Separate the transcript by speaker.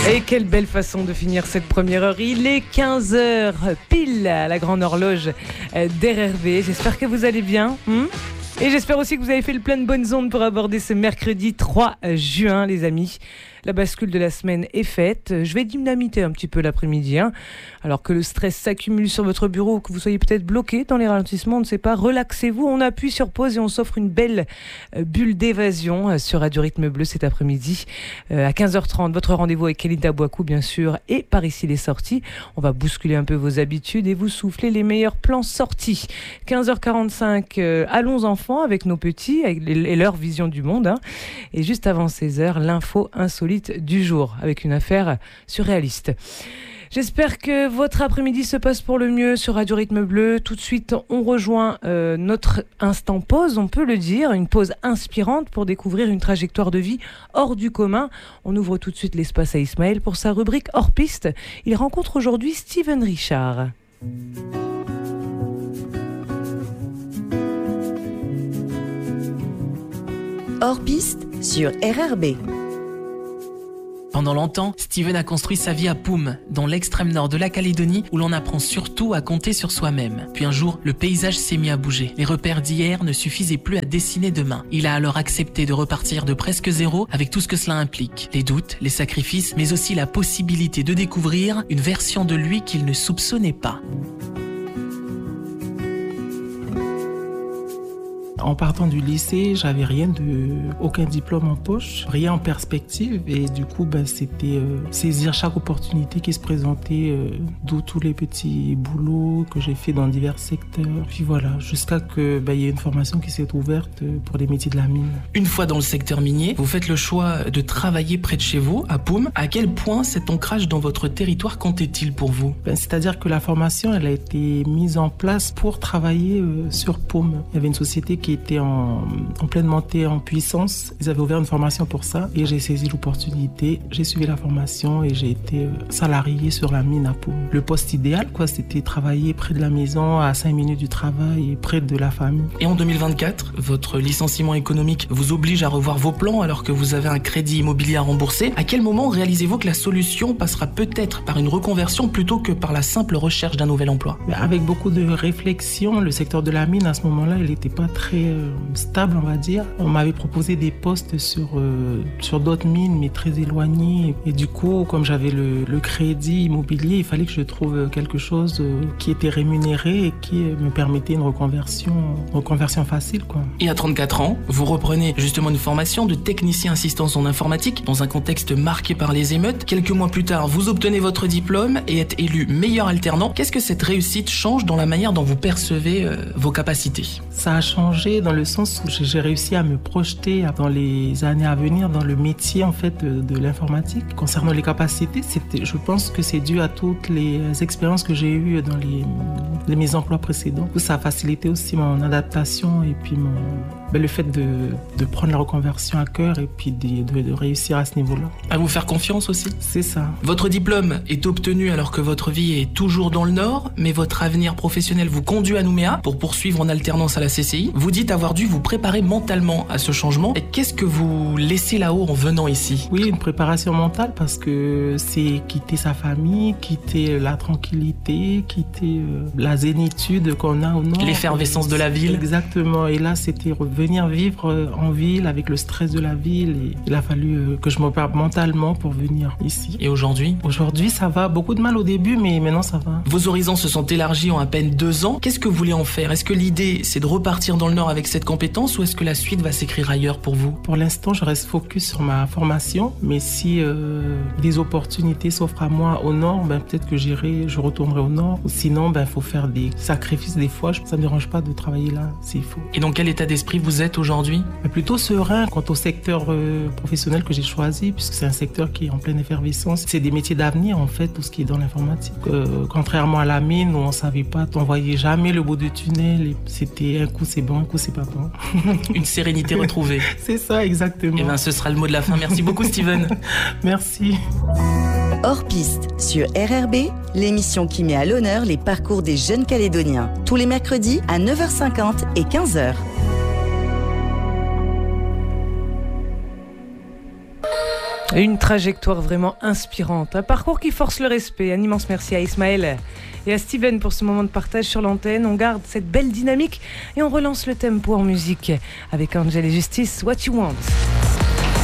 Speaker 1: Et quelle belle façon de finir cette première heure. Il est 15h pile à la grande horloge d'RRB. J'espère que vous allez bien. Et j'espère aussi que vous avez fait le plein de bonnes ondes pour aborder ce mercredi 3 juin, les amis. La bascule de la semaine est faite. Je vais dynamiter un petit peu l'après-midi. Alors que le stress s'accumule sur votre bureau, que vous soyez peut-être bloqué dans les ralentissements, on ne sait pas. Relaxez-vous, on appuie sur pause et on s'offre une belle bulle d'évasion sur Radio Rythme Bleu cet après-midi. À 15h30, votre rendez-vous avec Elinda Boakou, bien sûr, et par ici les sorties. On va bousculer un peu vos habitudes et vous souffler les meilleurs plans sortis. 15h45, allons enfants avec nos petits et leur vision du monde. Et juste avant 16h, l'info insolite du jour avec une affaire surréaliste. J'espère que votre après-midi se passe pour le mieux sur Radio Rythme Bleu. Tout de suite, on rejoint notre instant pause, on peut le dire, une pause inspirante pour découvrir une trajectoire de vie hors du commun. On ouvre tout de suite l'espace à Ismaël pour sa rubrique hors piste. Il rencontre aujourd'hui Steven Richard.
Speaker 2: Hors piste sur RRB.
Speaker 3: Pendant longtemps, Steven a construit sa vie à Poum, dans l'extrême nord de la Calédonie, où l'on apprend surtout à compter sur soi-même. Puis un jour, le paysage s'est mis à bouger. Les repères d'hier ne suffisaient plus à dessiner demain. Il a alors accepté de repartir de presque zéro, avec tout ce que cela implique. Les doutes, les sacrifices, mais aussi la possibilité de découvrir une version de lui qu'il ne soupçonnait pas.
Speaker 4: En partant du lycée, j'avais aucun diplôme en poche, rien en perspective, et du coup, c'était saisir chaque opportunité qui se présentait, d'où tous les petits boulots que j'ai fait dans divers secteurs. Puis voilà, jusqu'à que y ait une formation qui s'est ouverte pour les métiers de la mine.
Speaker 3: Une fois dans le secteur minier, vous faites le choix de travailler près de chez vous, à Poum. À quel point cet ancrage dans votre territoire comptait-il pour vous ?
Speaker 4: C'est-à-dire que la formation, elle a été mise en place pour travailler sur Poum. Il y avait une société qui était en pleine montée en puissance. Ils avaient ouvert une formation pour ça et j'ai saisi l'opportunité. J'ai suivi la formation et j'ai été salarié sur la mine à Poum. Le poste idéal, c'était travailler près de la maison, à 5 minutes du travail et près de la famille.
Speaker 3: Et en 2024, votre licenciement économique vous oblige à revoir vos plans alors que vous avez un crédit immobilier à rembourser. À quel moment réalisez-vous que la solution passera peut-être par une reconversion plutôt que par la simple recherche d'un nouvel emploi ?
Speaker 4: Avec beaucoup de réflexion, le secteur de la mine à ce moment-là, il n'était pas très stable, on va dire. On m'avait proposé des postes sur d'autres mines, mais très éloignés. Et du coup, comme j'avais le crédit immobilier, il fallait que je trouve quelque chose qui était rémunéré et qui me permettait une reconversion facile,
Speaker 3: Et à 34 ans, vous reprenez justement une formation de technicien assistance en informatique dans un contexte marqué par les émeutes. Quelques mois plus tard, vous obtenez votre diplôme et êtes élu meilleur alternant. Qu'est-ce que cette réussite change dans la manière dont vous percevez vos capacités ?
Speaker 4: Ça a changé dans le sens où j'ai réussi à me projeter dans les années à venir dans le métier de l'informatique. Concernant les capacités, je pense que c'est dû à toutes les expériences que j'ai eues dans mes emplois précédents. Ça a facilité aussi mon adaptation et puis le fait de prendre la reconversion à cœur et puis de réussir à ce niveau-là.
Speaker 3: À vous faire confiance aussi ?
Speaker 4: C'est ça.
Speaker 3: Votre diplôme est obtenu alors que votre vie est toujours dans le Nord, mais votre avenir professionnel vous conduit à Nouméa pour poursuivre en alternance à la CCI. Vous dites avoir dû vous préparer mentalement à ce changement. Et qu'est-ce que vous laissez là-haut en venant ici ?
Speaker 4: Oui, une préparation mentale parce que c'est quitter sa famille, quitter la tranquillité, quitter la zénitude qu'on a au Nord.
Speaker 3: L'effervescence de la ville.
Speaker 4: Exactement. Et là, c'était revenir vivre en ville avec le stress de la ville. Et il a fallu que je me prépare mentalement pour venir ici.
Speaker 3: Et aujourd'hui ?
Speaker 4: Aujourd'hui, ça va. Beaucoup de mal au début, mais maintenant, ça va.
Speaker 3: Vos horizons se sont élargis en à peine 2 ans. Qu'est-ce que vous voulez en faire ? Est-ce que l'idée, c'est de repartir dans le Nord avec cette compétence ou est-ce que la suite va s'écrire ailleurs pour vous ?
Speaker 4: Pour l'instant, je reste focus sur ma formation, mais si des opportunités s'offrent à moi au Nord, peut-être que je retournerai au Nord. Ou sinon, faut faire des sacrifices des fois. Ça ne me dérange pas de travailler là, s'il faut.
Speaker 3: Et dans quel état d'esprit vous êtes aujourd'hui ?
Speaker 4: Plutôt serein quant au secteur professionnel que j'ai choisi, puisque c'est un secteur qui est en pleine effervescence. C'est des métiers d'avenir, tout ce qui est dans l'informatique. Contrairement à la mine, où on ne savait pas, on ne voyait jamais le bout du tunnel. Et c'était un coup c'est bon, un coup c'est pas bon.
Speaker 3: Une sérénité retrouvée.
Speaker 4: C'est ça, exactement.
Speaker 3: Ce sera le mot de la fin. Merci beaucoup, Steven.
Speaker 4: Merci.
Speaker 2: Hors piste sur RRB, l'émission qui met à l'honneur les parcours des jeunes Calédoniens. Tous les mercredis à 9h50 et 15h.
Speaker 1: Une trajectoire vraiment inspirante, un parcours qui force le respect. Un immense merci à Ismaël et à Steven pour ce moment de partage sur l'antenne. On garde cette belle dynamique et on relance le tempo en musique avec Angel et Justice, What You Want.